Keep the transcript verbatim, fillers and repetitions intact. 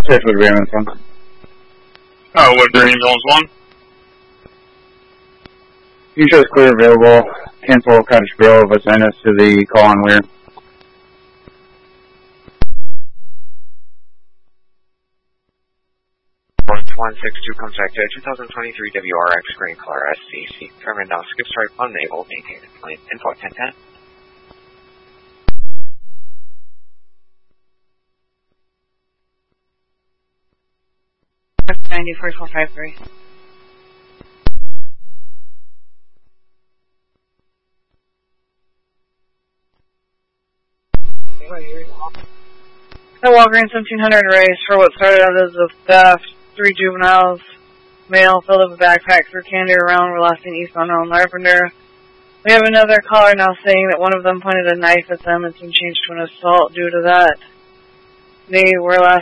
search would be on phone. Oh, Woodbury Angels one. You show is clear available. Cancel Cottage Grove. Assign us to the call on Weir. one six two contact two thousand twenty-three W R X Green Color S C C. Determined now skip stripe unable. Maintain plane. Info ten ten. ninety four four five three. The Walgreens seventeen hundred race for what started out as a theft. Three juveniles, male, filled up a backpack, threw candy around, were last seen eastbound on Lavender. We have another caller now saying that one of them pointed a knife at them. It's been changed to an assault due to that. They were last